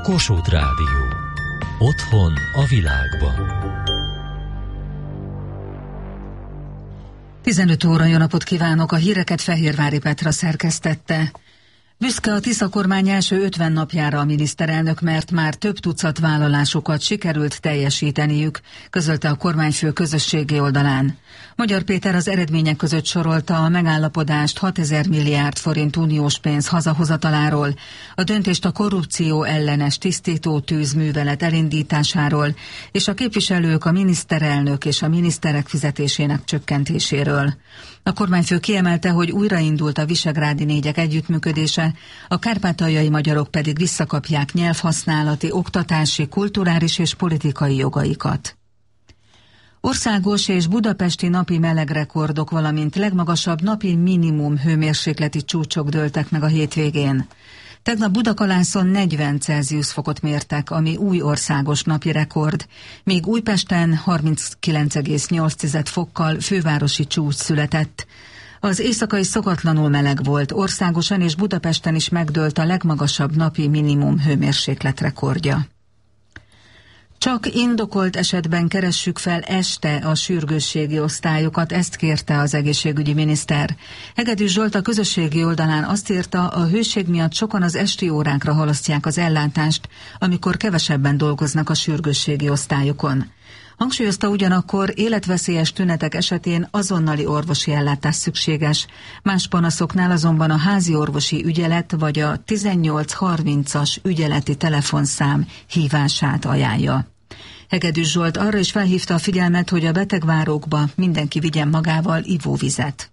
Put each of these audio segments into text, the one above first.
Kossuth Rádió. Otthon a világban. 15 óra, jó napot kívánok! A híreket Fehérvári Petra szerkesztette. Büszke a Tisza kormány első 50 napjára a miniszterelnök, mert már több tucat vállalásukat sikerült teljesíteniük, közölte a kormányfő közösségi oldalán. Magyar Péter az eredmények között sorolta a megállapodást 6000 milliárd forint uniós pénz hazahozataláról, a döntést a korrupció ellenes tisztító tűzművelet elindításáról, és a képviselők, a miniszterelnök és a miniszterek fizetésének csökkentéséről. A kormányfő kiemelte, hogy újraindult a visegrádi négyek együttműködése, a kárpátaljai magyarok pedig visszakapják nyelvhasználati, oktatási, kulturális és politikai jogaikat. Országos és budapesti napi melegrekordok, valamint legmagasabb napi minimum hőmérsékleti csúcsok dőltek meg a hétvégén. Tegnap Budakalászon 40 Celsius fokot mértek, ami új országos napi rekord, míg Újpesten 39,8 fokkal fővárosi csúcs született. Az éjszakai szokatlanul meleg volt, országosan és Budapesten is megdőlt a legmagasabb napi minimum hőmérséklet rekordja. Csak indokolt esetben keressük fel este a sürgősségi osztályokat, ezt kérte az egészségügyi miniszter. Hegedűs Zsolt a közösségi oldalán azt írta, a hőség miatt sokan az esti órákra halasztják az ellátást, amikor kevesebben dolgoznak a sürgősségi osztályokon. Hangsúlyozta ugyanakkor, életveszélyes tünetek esetén azonnali orvosi ellátás szükséges, más panaszoknál azonban a házi orvosi ügyelet vagy a 1830-as ügyeleti telefonszám hívását ajánlja. Hegedűs Zsolt arra is felhívta a figyelmet, hogy a betegvárókba mindenki vigyen magával ivóvizet.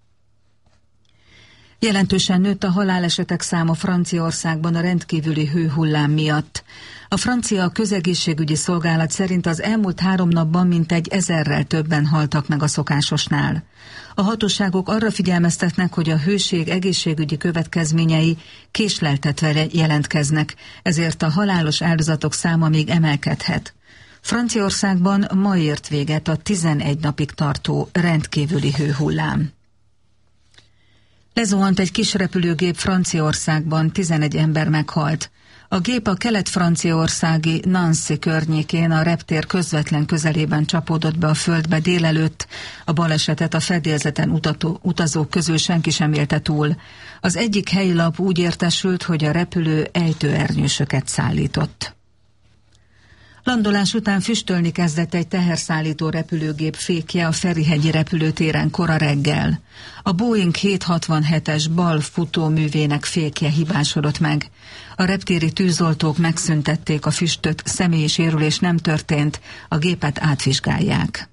Jelentősen nőtt a halálesetek száma Franciaországban a rendkívüli hőhullám miatt. A francia közegészségügyi szolgálat szerint az elmúlt 3 napban mintegy 1000-rel többen haltak meg a szokásosnál. A hatóságok arra figyelmeztetnek, hogy a hőség egészségügyi következményei késleltetve jelentkeznek, ezért a halálos áldozatok száma még emelkedhet. Franciaországban ma ért véget a 11 napig tartó rendkívüli hőhullám. Lezuhant egy kis repülőgép Franciaországban, 11 ember meghalt. A gép a kelet-franciaországi Nancy környékén a reptér közvetlen közelében csapódott be a földbe délelőtt. A balesetet a fedélzeten utazók közül senki sem élte túl. Az egyik helyi lap úgy értesült, hogy a repülő ejtőernyősöket szállított. Landolás után füstölni kezdett egy teherszállító repülőgép fékje a Ferihegyi repülőtéren kora reggel. A Boeing 767-es bal futóművének fékje hibásodott meg. A reptéri tűzoltók megszüntették a füstöt, személyi sérülés nem történt, a gépet átvizsgálják.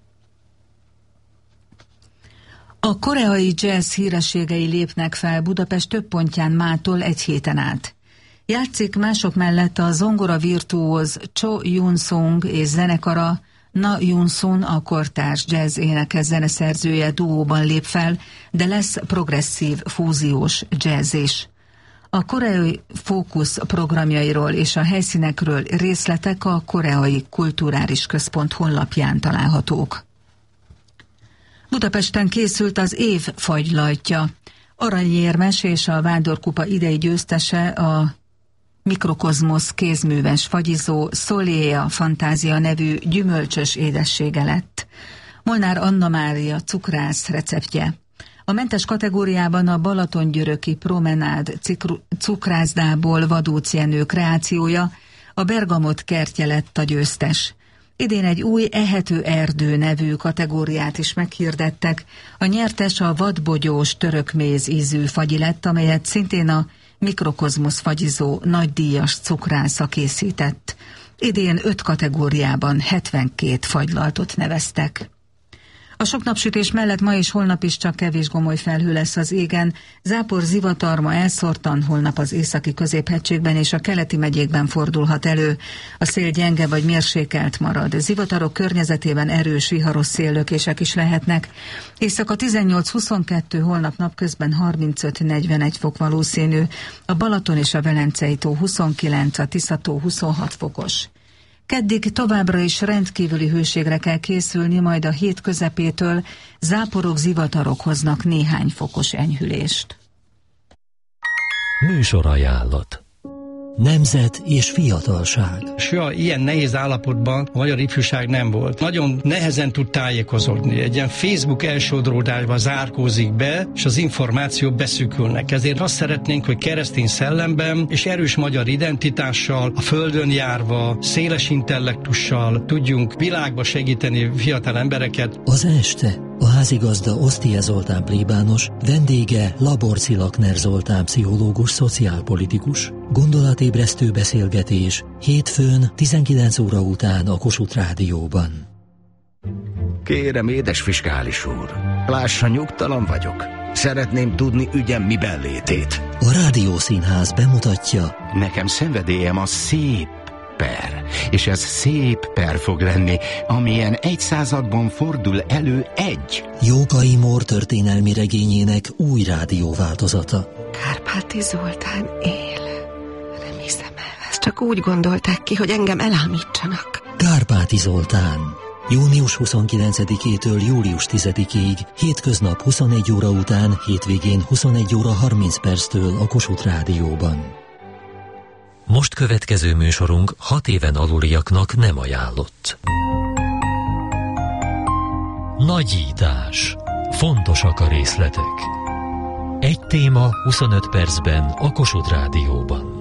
A koreai jazz hírességei lépnek fel Budapest több pontján mától egy héten át. Játszik mások mellett a zongora virtuóz Cho Yun-sung és zenekara, Na Yun-sun a kortárs jazz énekes zeneszerzője duóban lép fel, de lesz progresszív, fúziós jazz is. A koreai fókusz programjairól és a helyszínekről részletek a Koreai Kulturális Központ honlapján találhatók. Budapesten készült az év fagylajtja. Aranyérmes és a Vándorkupa idei győztese a Mikrokozmosz kézműves fagyizó Szoléa Fantázia nevű gyümölcsös édessége lett. Molnár Anna Mária cukrász receptje. A mentes kategóriában a Balatongyöröki Promenád cukrászdából Vadóc Jenő kreációja, a Bergamot kertje lett a győztes. Idén egy új Ehető erdő nevű kategóriát is meghirdettek. A nyertes a vadbogyós törökméz ízű fagyi lett, amelyet szintén a Mikrokozmosz fagyizó nagydíjas cukrásza készített. Idén 5 kategóriában 72 fagylaltot neveztek. A sok napsütés mellett ma és holnap is csak kevés gomoly felhő lesz az égen. Zápor, zivatar ma elszórtan, holnap az északi középhegységben és a keleti megyékben fordulhat elő. A szél gyenge vagy mérsékelt marad. Zivatarok környezetében erős, viharos széllökések is lehetnek. Éjszaka 18-22, holnap napközben 35-41 fok valószínű. A Balaton és a Velencei tó 29, a Tisza-tó 26 fokos. Keddig továbbra is rendkívüli hőségre kell készülni, majd a hét közepétől záporok, zivatarok hoznak néhány fokos enyhülést. Műsorajánlat. nemzet és fiatalság. Soha ilyen nehéz állapotban a magyar ifjúság nem volt. Nagyon nehezen tud tájékozódni. Egy ilyen Facebook elsodródásba zárkózik be, és az információk beszűkülnek. Ezért azt szeretnénk, hogy keresztény szellemben és erős magyar identitással, a földön járva, széles intellektussal tudjunk világba segíteni fiatal embereket. Az este a házigazda Osztie Zoltán plébános, vendége Laborci Lakner Zoltán pszichológus, szociálpolitikus. Gondolatébresztő beszélgetés hétfőn 19 óra után a Kossuth Rádióban. Kérem, édes fiskális úr, lássa, nyugtalan vagyok. Szeretném tudni ügyem miben létét. A Rádiószínház bemutatja. Nekem szenvedélyem a szép per, és ez szép per fog lenni, amilyen egy században fordul elő egy. Jókai Mór történelmi regényének új rádióváltozata. Kárpáti Zoltán él. Nem hiszem el, ezt csak úgy gondolták ki, hogy engem elámítsanak. Kárpáti Zoltán. Június 29-től július 10-ig, hétköznap 21 óra után, hétvégén 21 óra 30 perctől a Kossuth Rádióban. Most következő műsorunk 6 éven aluliaknak nem ajánlott. Nagyítás. Fontosak a részletek. Egy téma 25 percben a Kossuth Rádióban.